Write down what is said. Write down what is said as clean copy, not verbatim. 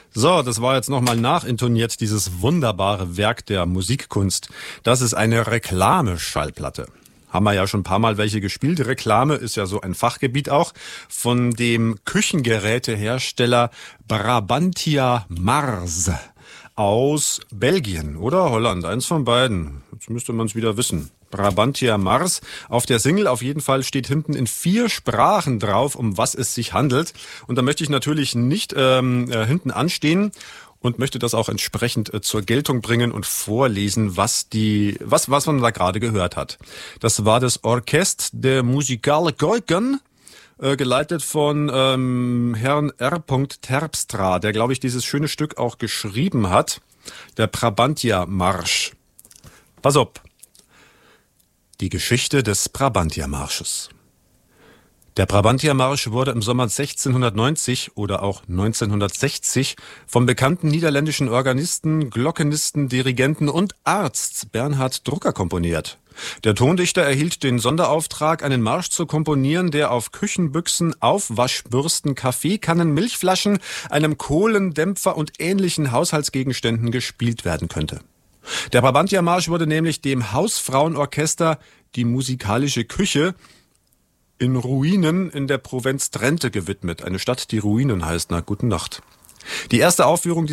So, das war jetzt nochmal nachintoniert, dieses wunderbare Werk der Musikkunst. Das ist eine Reklameschallplatte. Haben wir ja schon ein paar Mal welche gespielt. Reklame ist ja so ein Fachgebiet auch von dem Küchengerätehersteller Brabantia Mars aus Belgien oder Holland. Eins von beiden. Jetzt müsste man es wieder wissen. Brabantia Mars. Auf der Single auf jeden Fall steht hinten in 4 Sprachen drauf, um was es sich handelt. Und da möchte ich natürlich nicht hinten anstehen und möchte das auch entsprechend zur Geltung bringen und vorlesen, was man da gerade gehört hat. Das war das Orchestre de Musicale Geuken, geleitet von Herrn R. Terpstra, der, glaube ich, dieses schöne Stück auch geschrieben hat. Der Brabantia Marsch. Pass auf. Die Geschichte des Brabantia Marsches. Der Brabantia Marsch wurde im Sommer 1690 oder auch 1960 vom bekannten niederländischen Organisten, Glockenisten, Dirigenten und Arzt Bernhard Drucker komponiert. Der Tondichter erhielt den Sonderauftrag, einen Marsch zu komponieren, der auf Küchenbüchsen, Aufwaschbürsten, Kaffeekannen, Milchflaschen, einem Kohlendämpfer und ähnlichen Haushaltsgegenständen gespielt werden könnte. Der Brabantia Marsch wurde nämlich dem Hausfrauenorchester Die musikalische Küche in Ruinen in der Provinz Drenthe gewidmet. Eine Stadt, die Ruinen heißt. Na, guten Nacht. Die erste Aufführung